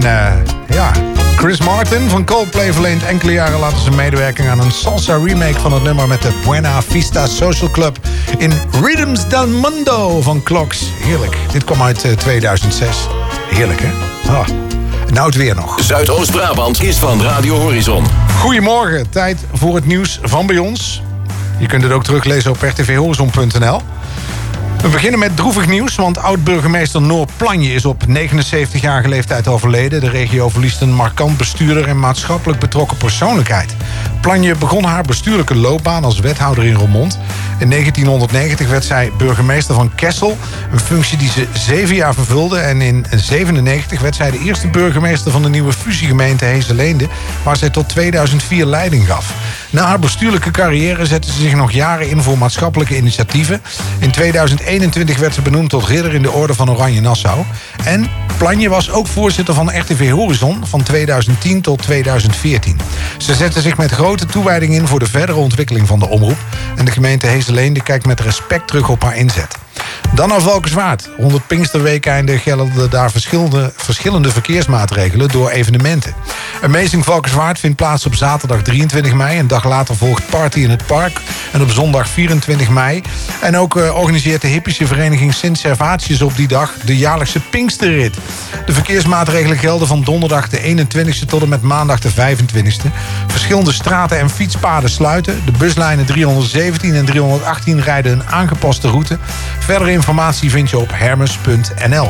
Chris Martin van Coldplay verleent enkele jaren later zijn medewerking aan een salsa remake van het nummer met de Buena Vista Social Club in Rhythms del Mundo van Clocks. Heerlijk. Dit kwam uit 2006. Heerlijk, hè? Oh. Nou het weer nog. Zuidoost-Brabant is van Radio Horizon. Goedemorgen, tijd voor het nieuws van bij ons. Je kunt het ook teruglezen op rtvhorizon.nl. We beginnen met droevig nieuws, want oud-burgemeester Noor Planje is op 79-jarige leeftijd overleden. De regio verliest een markant bestuurder en maatschappelijk betrokken persoonlijkheid. Planje begon haar bestuurlijke loopbaan als wethouder in Roermond. In 1990 werd zij burgemeester van Kessel, een functie die ze 7 jaar vervulde. En in 1997 werd zij de eerste burgemeester van de nieuwe fusiegemeente Heeseleende, waar zij tot 2004 leiding gaf. Na haar bestuurlijke carrière zette ze zich nog jaren in voor maatschappelijke initiatieven. In 2021 werd ze benoemd tot ridder in de Orde van Oranje Nassau. En Planje was ook voorzitter van RTV Horizon van 2010 tot 2014. Ze zette zich met grote toewijding in voor de verdere ontwikkeling van de omroep. En de gemeente Heeseleende kijkt met respect terug op haar inzet. Dan naar Valkenswaard. Rond het Pinksterweekeinde gelden daar verschillende verkeersmaatregelen door evenementen. Amazing Valkenswaard vindt plaats op zaterdag 23 mei. Een dag later volgt Party in het Park. En op zondag 24 mei. En ook organiseert de hippische vereniging Sint Servatius op die dag de jaarlijkse Pinksterrit. De verkeersmaatregelen gelden van donderdag de 21e tot en met maandag de 25e. Verschillende straten en fietspaden sluiten. De buslijnen 317 en 318 rijden een aangepaste route. Verdere informatie vind je op hermes.nl.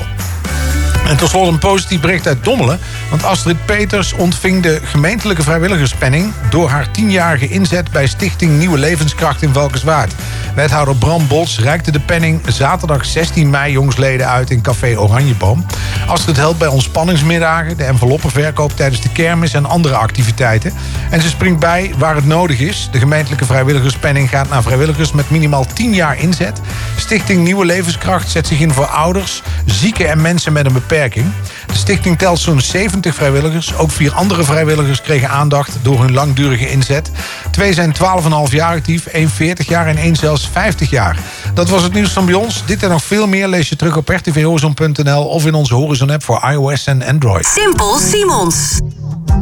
En tot slot een positief bericht uit Dommelen. Want Astrid Peters ontving de gemeentelijke vrijwilligerspenning door haar 10-jarige inzet bij Stichting Nieuwe Levenskracht in Valkenswaard. Wethouder Bram Bols reikte de penning zaterdag 16 mei jongsleden uit in Café Oranjeboom. Astrid helpt bij ontspanningsmiddagen, de enveloppenverkoop tijdens de kermis en andere activiteiten. En ze springt bij waar het nodig is. De gemeentelijke vrijwilligerspenning gaat naar vrijwilligers met minimaal 10 jaar inzet. Stichting Nieuwe Levenskracht zet zich in voor ouders, zieken en mensen met een beperking. De stichting telt zo'n 70 vrijwilligers. Ook 4 andere vrijwilligers kregen aandacht door hun langdurige inzet. 2 zijn 12,5 jaar actief, 1 40 jaar en 1 zelfs 50 jaar. Dat was het nieuws van bij ons. Dit en nog veel meer lees je terug op rtvhorizon.nl of in onze Horizon-app voor iOS en Android. Simpel Simons.